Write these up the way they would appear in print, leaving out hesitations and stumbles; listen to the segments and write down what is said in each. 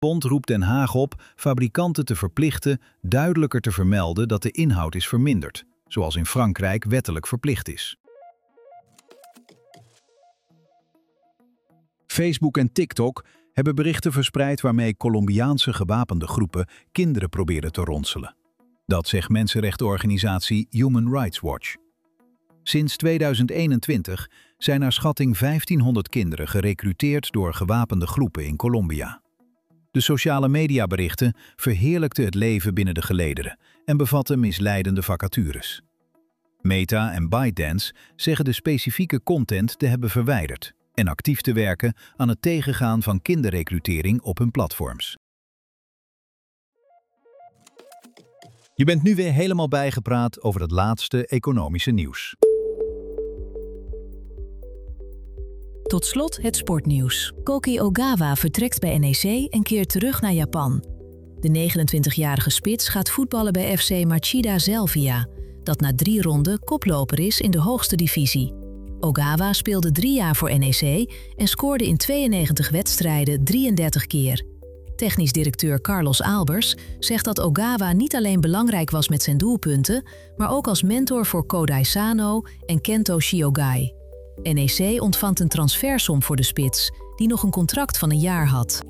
Bond roept Den Haag op fabrikanten te verplichten duidelijker te vermelden dat de inhoud is verminderd, zoals in Frankrijk wettelijk verplicht is. Facebook en TikTok hebben berichten verspreid waarmee Colombiaanse gewapende groepen kinderen proberen te ronselen. Dat zegt mensenrechtenorganisatie Human Rights Watch. Sinds 2021 zijn naar schatting 1500 kinderen gerekruteerd door gewapende groepen in Colombia. De sociale mediaberichten verheerlijkten het leven binnen de gelederen en bevatten misleidende vacatures. Meta en ByteDance zeggen de specifieke content te hebben verwijderd en actief te werken aan het tegengaan van kinderrecrutering op hun platforms. Je bent nu weer helemaal bijgepraat over het laatste economische nieuws. Tot slot het sportnieuws. Koki Ogawa vertrekt bij NEC en keert terug naar Japan. De 29-jarige spits gaat voetballen bij FC Machida Zelvia, dat na 3 ronden koploper is in de hoogste divisie. Ogawa speelde 3 jaar voor NEC en scoorde in 92 wedstrijden 33 keer. Technisch directeur Carlos Albers zegt dat Ogawa niet alleen belangrijk was met zijn doelpunten, maar ook als mentor voor Kodai Sano en Kento Shiogai. NEC ontvangt een transfersom voor de spits, die nog een contract van 1 jaar had.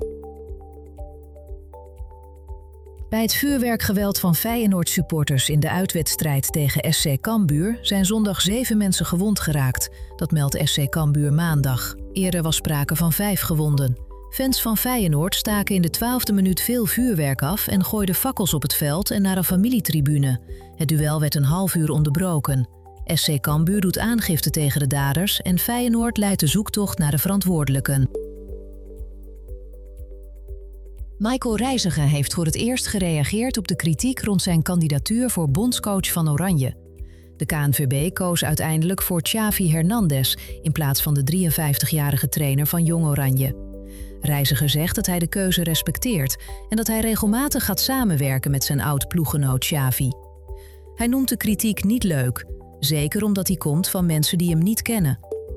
Bij het vuurwerkgeweld van Feyenoord-supporters in de uitwedstrijd tegen SC Cambuur zijn zondag 7 mensen gewond geraakt. Dat meldt SC Cambuur maandag. Eerder was sprake van 5 gewonden. Fans van Feyenoord staken in de 12e minuut veel vuurwerk af en gooiden fakkels op het veld en naar een familietribune. Het duel werd een half uur onderbroken. SC Cambuur doet aangifte tegen de daders en Feyenoord leidt de zoektocht naar de verantwoordelijken. Michael Reiziger heeft voor het eerst gereageerd op de kritiek rond zijn kandidatuur voor bondscoach van Oranje. De KNVB koos uiteindelijk voor Xavi Hernandez in plaats van de 53-jarige trainer van Jong Oranje. Reiziger zegt dat hij de keuze respecteert en dat hij regelmatig gaat samenwerken met zijn oud-ploeggenoot Xavi. Hij noemt de kritiek niet leuk, zeker omdat die komt van mensen die hem niet kennen.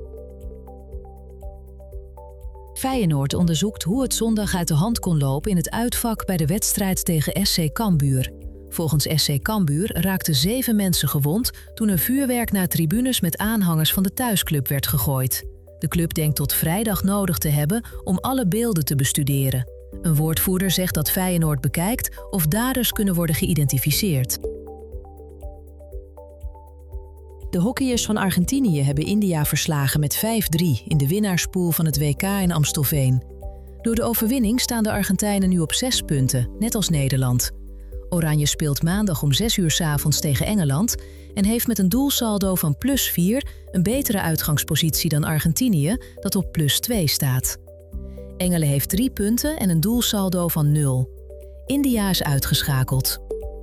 Feyenoord onderzoekt hoe het zondag uit de hand kon lopen in het uitvak bij de wedstrijd tegen SC Cambuur. Volgens SC Cambuur raakten 7 mensen gewond toen er vuurwerk naar tribunes met aanhangers van de thuisclub werd gegooid. De club denkt tot vrijdag nodig te hebben om alle beelden te bestuderen. Een woordvoerder zegt dat Feyenoord bekijkt of daders kunnen worden geïdentificeerd. De hockeyers van Argentinië hebben India verslagen met 5-3 in de winnaarspool van het WK in Amstelveen. Door de overwinning staan de Argentijnen nu op 6 punten, net als Nederland. Oranje speelt maandag om 6 uur 's avonds tegen Engeland en heeft met een doelsaldo van +4 een betere uitgangspositie dan Argentinië, dat op +2 staat. Engelen heeft 3 punten en een doelsaldo van 0. India is uitgeschakeld.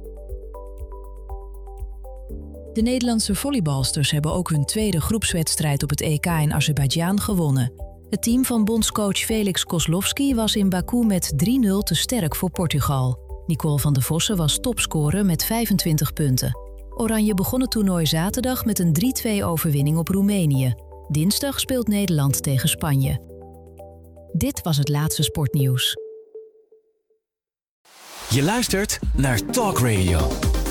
De Nederlandse volleybalsters hebben ook hun tweede groepswedstrijd op het EK in Azerbeidzjan gewonnen. Het team van bondscoach Felix Kozlowski was in Baku met 3-0 te sterk voor Portugal. Nicole van der Vossen was topscorer met 25 punten. Oranje begon het toernooi zaterdag met een 3-2 overwinning op Roemenië. Dinsdag speelt Nederland tegen Spanje. Dit was het laatste sportnieuws. Je luistert naar Talk Radio.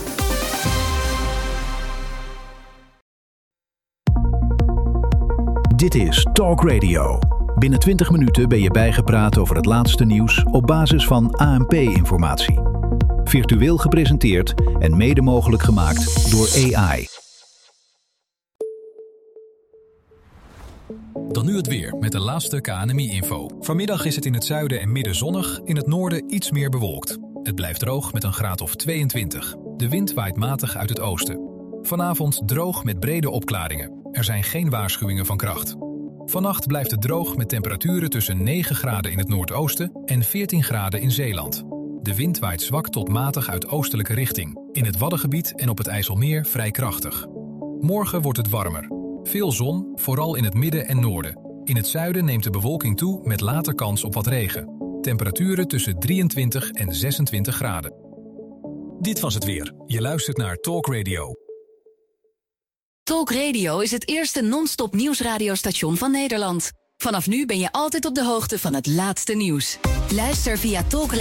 Dit is Talk Radio. Binnen 20 minuten ben je bijgepraat over het laatste nieuws op basis van ANP-informatie. Virtueel gepresenteerd en mede mogelijk gemaakt door AI. Dan nu het weer met de laatste KNMI-info. Vanmiddag is het in het zuiden en midden zonnig, in het noorden iets meer bewolkt. Het blijft droog met een graad of 22. De wind waait matig uit het oosten. Vanavond droog met brede opklaringen. Er zijn geen waarschuwingen van kracht. Vannacht blijft het droog met temperaturen tussen 9 graden in het noordoosten en 14 graden in Zeeland. De wind waait zwak tot matig uit oostelijke richting. In het Waddengebied en op het IJsselmeer vrij krachtig. Morgen wordt het warmer. Veel zon, vooral in het midden en noorden. In het zuiden neemt de bewolking toe met later kans op wat regen. Temperaturen tussen 23 en 26 graden. Dit was het weer. Je luistert naar Talk Radio. Talk Radio is het eerste non-stop nieuwsradiostation van Nederland. Vanaf nu ben je altijd op de hoogte van het laatste nieuws. Luister via